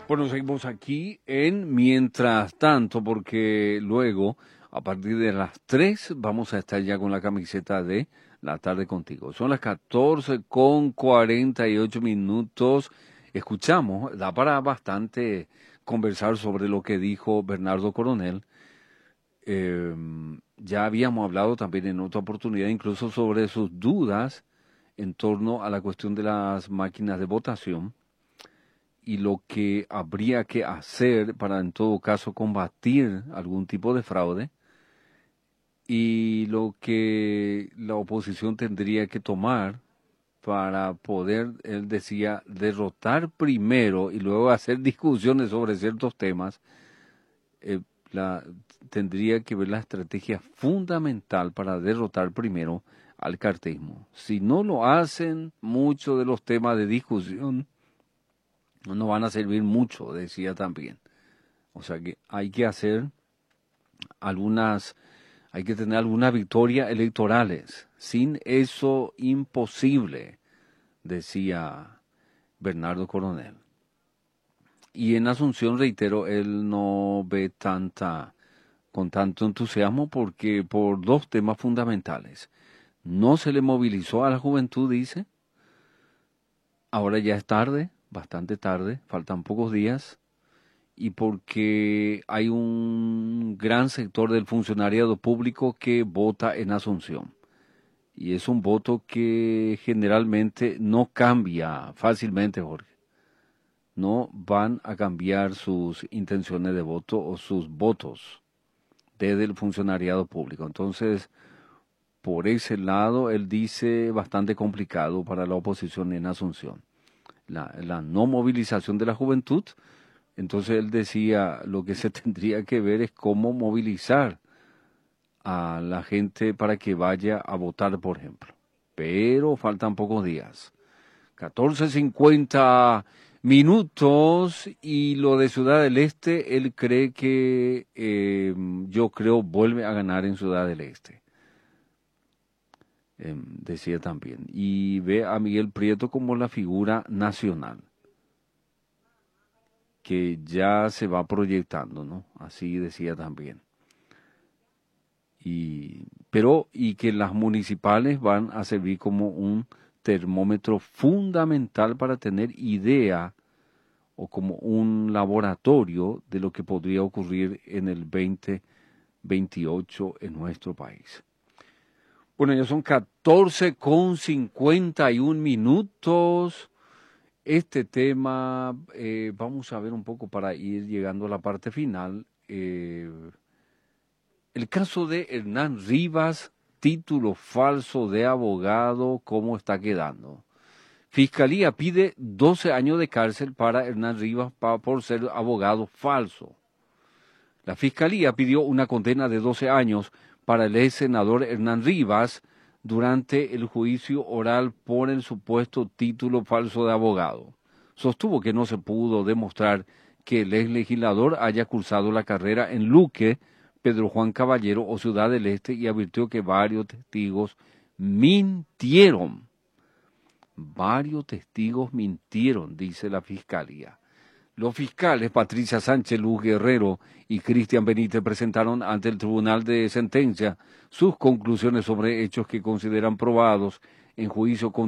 Bueno, seguimos aquí en Mientras Tanto, porque luego, a partir de las 3, vamos a estar ya con la camiseta de La Tarde Contigo. Son las 14:48. Escuchamos, da para bastante conversar sobre lo que dijo Bernardo Coronel. Ya habíamos hablado también en otra oportunidad, incluso sobre sus dudas en torno a la cuestión de las máquinas de votación y lo que habría que hacer para en todo caso combatir algún tipo de fraude y lo que la oposición tendría que tomar para poder, él decía, derrotar primero y luego hacer discusiones sobre ciertos temas. eh, Tendría que ver la estrategia fundamental para derrotar primero al carterismo. Si no lo hacen, muchos de los temas de discusión no van a servir mucho, decía también. O sea que hay que hacer hay que tener algunas victorias electorales. Sin eso, imposible, decía Bernardo Coronel. Y en Asunción, reitero, él no ve con tanto entusiasmo porque por dos temas fundamentales. No se le movilizó a la juventud, dice. Ahora ya es tarde, bastante tarde, faltan pocos días. Y porque hay un gran sector del funcionariado público que vota en Asunción. Y es un voto que generalmente no cambia fácilmente, Jorge. No van a cambiar sus intenciones de voto o sus votos desde el funcionariado público. Entonces, por ese lado, él dice bastante complicado para la oposición en Asunción. La no movilización de la juventud. Entonces él decía, lo que se tendría que ver es cómo movilizar a la gente para que vaya a votar, por ejemplo. Pero faltan pocos días. 14:50 y lo de Ciudad del Este, él cree que, yo creo, vuelve a ganar en Ciudad del Este. Decía también. Y ve a Miguel Prieto como la figura nacional, que ya se va proyectando, ¿no? Así decía también. Y que las municipales van a servir como un termómetro fundamental para tener idea o como un laboratorio de lo que podría ocurrir en el 2028 en nuestro país. Bueno, ya son 14:51. Este tema, vamos a ver un poco para ir llegando a la parte final. El caso de Hernán Rivas, título falso de abogado, ¿cómo está quedando? Fiscalía pide 12 años de cárcel para Hernán Rivas por ser abogado falso. La Fiscalía pidió una condena de 12 años para el ex senador Hernán Rivas durante el juicio oral por el supuesto título falso de abogado. Sostuvo que no se pudo demostrar que el ex legislador haya cursado la carrera en Luque, Pedro Juan Caballero o Ciudad del Este y advirtió que varios testigos mintieron. Varios testigos mintieron, dice la Fiscalía. Los fiscales Patricia Sánchez Luz Guerrero y Cristian Benítez presentaron ante el Tribunal de Sentencia sus conclusiones sobre hechos que consideran probados en juicio contra